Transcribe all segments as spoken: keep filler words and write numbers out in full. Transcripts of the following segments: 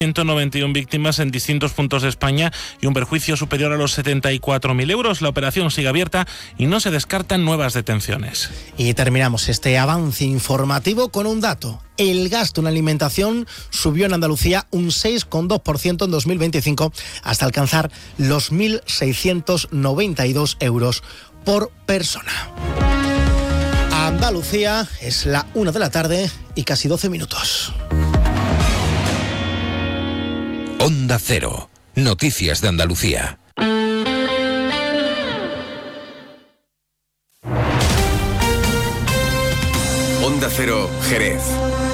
ciento noventa y una víctimas en distintos puntos de España y un perjuicio superior a los setenta y cuatro mil euros. La operación sigue abierta y no se descartan nuevas detenciones. Y terminamos este avance informativo con un dato. El gasto en alimentación subió en Andalucía un seis coma dos por ciento en dos mil veinticinco hasta alcanzar los mil seiscientos noventa y dos euros por persona. Andalucía, es la una de la tarde y casi doce minutos. Onda Cero, noticias de Andalucía. Onda Cero, Jerez.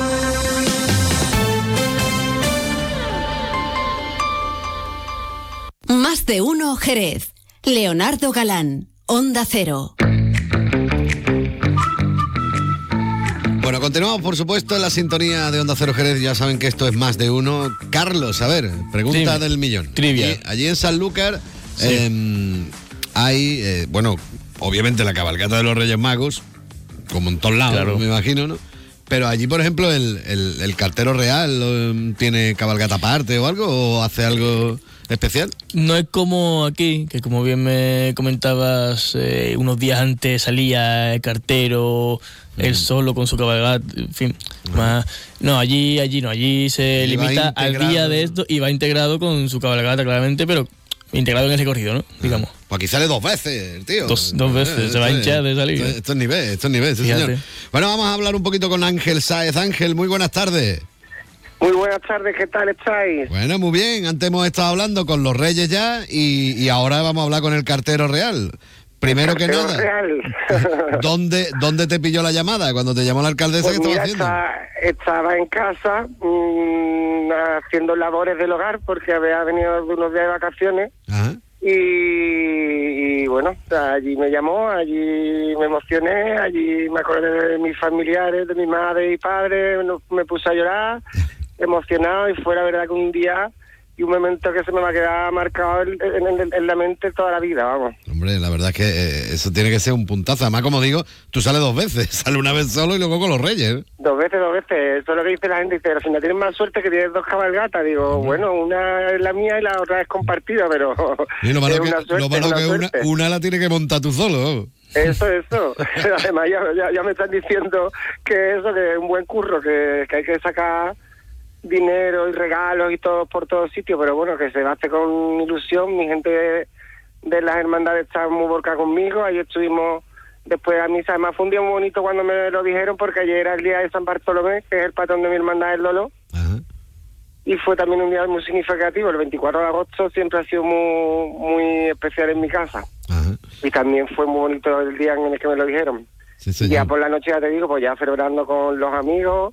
Más de uno, Jerez. Leonardo Galán, Onda Cero. Bueno, continuamos, por supuesto, en la sintonía de Onda Cero Jerez. Ya saben que esto es Más de Uno. Carlos, a ver, pregunta sí, del millón. Trivia. Allí, allí en Sanlúcar sí. eh, hay, eh, bueno, obviamente la cabalgata de los Reyes Magos, como en todos lados, claro. Me imagino, ¿no? Pero allí, por ejemplo, el, el, el cartero real eh, tiene cabalgata aparte o algo, o hace algo especial. No es como aquí, que como bien me comentabas, eh, unos días antes salía el cartero, mm. él solo con su cabalgata, en fin. Mm. Más, no, allí, allí no, allí se y limita al día de esto y va integrado con su cabalgata, claramente, pero integrado en ese corrido, ¿no? Ah. Digamos. Pues aquí sale dos veces, tío. Dos, dos veces, eh, se va a hinchar de salir. Esto, esto es nivel, esto es nivel, sí, señor. Bueno, vamos a hablar un poquito con Ángel Sáez. Ángel, muy buenas tardes. Muy buenas tardes, ¿qué tal estáis? Bueno, muy bien, antes hemos estado hablando con los Reyes ya y, y ahora vamos a hablar con el cartero real. Primero que nada, real. ¿dónde, ¿dónde te pilló la llamada? Cuando te llamó la alcaldesa, pues ¿qué mira, estaba haciendo? Está, estaba en casa mmm, haciendo labores del hogar porque había venido unos días de vacaciones. Ajá. Y, y bueno, allí me llamó, allí me emocioné, allí me acordé de mis familiares, de mi madre y padre, me puse a llorar, emocionado, y fue la verdad que un día y un momento que se me va a quedar marcado en, en, en la mente toda la vida, vamos. Hombre, la verdad es que eh, eso tiene que ser un puntazo. Además, como digo, tú sales dos veces, sales una vez solo y luego con los Reyes. Dos veces, dos veces. Eso es lo que dice la gente. Dice, al final tienes más suerte que tienes dos cabalgatas. Digo, uh-huh. bueno, una es la mía y la otra es compartida, pero y lo malo es que, una suerte. Lo malo una, que una, una la tiene que montar tú solo. Eso, eso. Además, ya, ya, ya me están diciendo que eso, que es un buen curro, que, que hay que sacar dinero y regalos y todo por todos sitios, pero bueno, que se hace con ilusión. Mi gente de, de las hermandades está muy volcada conmigo. Ayer estuvimos después de la misa. Además fue un día muy bonito cuando me lo dijeron, porque ayer era el día de San Bartolomé, que es el patrón de mi hermandad, el Lolo. Ajá. Y fue también un día muy significativo. El veinticuatro de agosto siempre ha sido muy, muy especial en mi casa. Ajá. Y también fue muy bonito el día en el que me lo dijeron. Sí, y ya por la noche, ya te digo, pues ya celebrando con los amigos,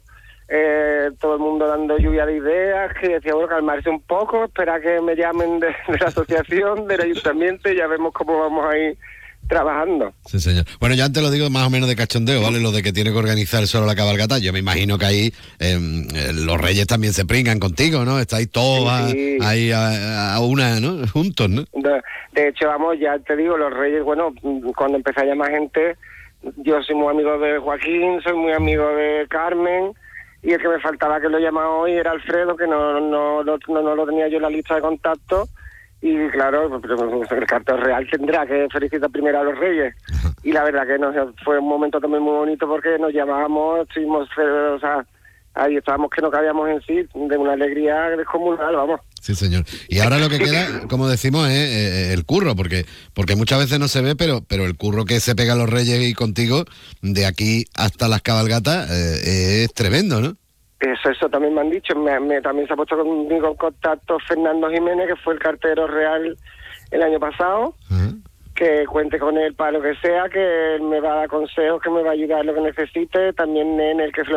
Eh, todo el mundo dando lluvia de ideas, que decía, bueno, calmarse un poco, esperar que me llamen de, de la asociación, del ayuntamiento, y ya vemos cómo vamos a ir trabajando. Sí, señor. Bueno, ya antes lo digo más o menos de cachondeo, ¿vale? Lo de que tiene que organizar solo la cabalgata. Yo me imagino que ahí eh, los Reyes también se pringan contigo, ¿no? Estáis todos sí, sí. ahí a, a una, ¿no? Juntos, ¿no? De, de hecho, vamos, ya te digo, los Reyes, bueno, cuando empecé a llamar gente, yo soy muy amigo de Joaquín, soy muy amigo de Carmen, y el que me faltaba que lo llamaba hoy era Alfredo, que no no, no, no, no lo tenía yo en la lista de contacto. Y claro, el cartero real tendrá que felicitar primero a los Reyes. Y la verdad que nos fue un momento también muy bonito, porque nos llamábamos, estuvimos, o sea, ahí estábamos que no cabíamos en sí, de una alegría descomunal, vamos. Sí, señor. Y ahora lo que queda, como decimos, es eh, el curro, porque porque muchas veces no se ve, pero pero el curro que se pega a los Reyes y contigo, de aquí hasta las cabalgatas, eh, es tremendo, ¿no? Eso, eso también me han dicho. Me, me, también se ha puesto conmigo en contacto Fernando Jiménez, que fue el cartero real el año pasado. Uh-huh. Que cuente con él para lo que sea, que él me va a dar consejos, que me va a ayudar en lo que necesite. También en el que se lo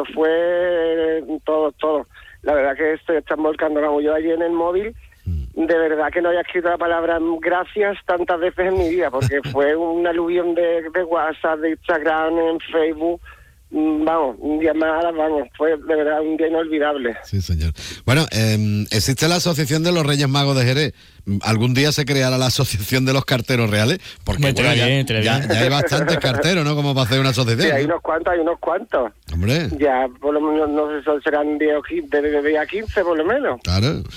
fue, todo, todo. La verdad que se están volcando. Como yo allí en el móvil, de verdad que no había escrito la palabra gracias tantas veces en mi vida, porque fue un aluvión de, de WhatsApp, de Instagram, en Facebook, vamos, un día más, vamos, fue de verdad un día inolvidable. Sí, señor. Bueno, eh, existe la Asociación de los Reyes Magos de Jerez. ¿Algún día se creará la Asociación de los Carteros Reales? Porque Me bueno, trae ya, bien, trae ya- bien. ya hay bastantes carteros, ¿no? Como para hacer una asociación. Sí, hay ¿no? unos cuantos, hay unos cuantos. Hombre, Ya, por lo menos, no sé, son- serán diez o quince, de diez a quince por lo menos. claro.